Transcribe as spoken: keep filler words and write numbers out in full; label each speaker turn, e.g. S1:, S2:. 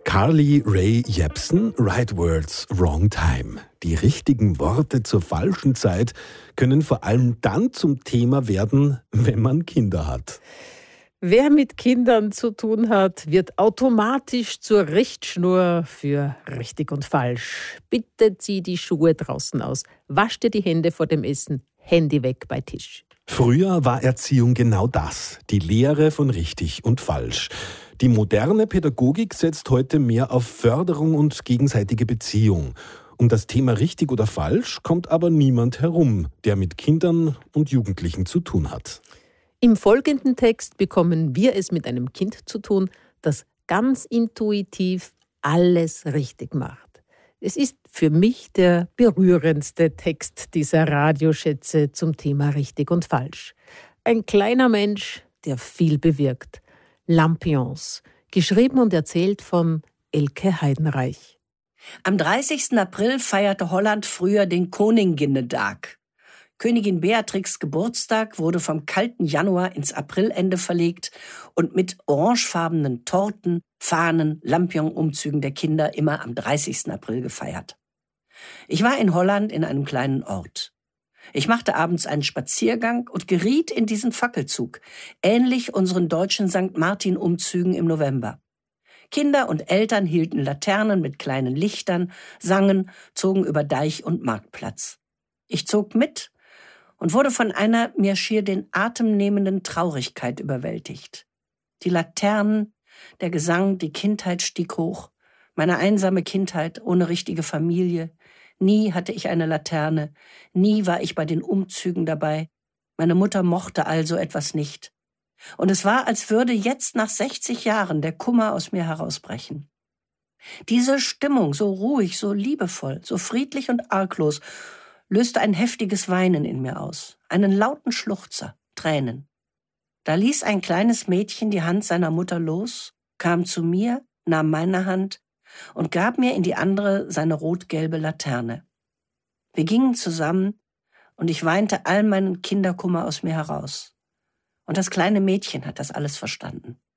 S1: Carly Rae Jepsen, Right Words, Wrong Time. Die richtigen Worte zur falschen Zeit können vor allem dann zum Thema werden, wenn man Kinder hat.
S2: Wer mit Kindern zu tun hat, wird automatisch zur Richtschnur für richtig und falsch. Bitte zieh die Schuhe draußen aus, wasch dir die Hände vor dem Essen, Handy weg bei Tisch.
S1: Früher war Erziehung genau das, die Lehre von richtig und falsch. Die moderne Pädagogik setzt heute mehr auf Förderung und gegenseitige Beziehung. Um das Thema richtig oder falsch kommt aber niemand herum, der mit Kindern und Jugendlichen zu tun hat.
S2: Im folgenden Text bekommen wir es mit einem Kind zu tun, das ganz intuitiv alles richtig macht. Es ist für mich der berührendste Text dieser Radioschätze zum Thema richtig und falsch. Ein kleiner Mensch, der viel bewirkt. Lampions, geschrieben und erzählt von Elke Heidenreich.
S3: Am dreißigsten April feierte Holland früher den Koninginnedag. Königin Beatrix' Geburtstag wurde vom kalten Januar ins Aprilende verlegt und mit orangefarbenen Torten, Fahnen, Lampionumzügen der Kinder immer am dreißigsten April gefeiert. Ich war in Holland in einem kleinen Ort. Ich machte abends einen Spaziergang und geriet in diesen Fackelzug, ähnlich unseren deutschen Sankt Martin-Umzügen im November. Kinder und Eltern hielten Laternen mit kleinen Lichtern, sangen, zogen über Deich und Marktplatz. Ich zog mit und wurde von einer mir schier den Atem nehmenden Traurigkeit überwältigt. Die Laternen, der Gesang, die Kindheit stieg hoch, meine einsame Kindheit ohne richtige Familie. Nie hatte ich eine Laterne, nie war ich bei den Umzügen dabei. Meine Mutter mochte also etwas nicht. Und es war, als würde jetzt nach sechzig Jahren der Kummer aus mir herausbrechen. Diese Stimmung, so ruhig, so liebevoll, so friedlich und arglos, löste ein heftiges Weinen in mir aus, einen lauten Schluchzer, Tränen. Da ließ ein kleines Mädchen die Hand seiner Mutter los, kam zu mir, nahm meine Hand und gab mir in die andere seine rot-gelbe Laterne. Wir gingen zusammen und ich weinte all meinen Kinderkummer aus mir heraus. Und das kleine Mädchen hat das alles verstanden.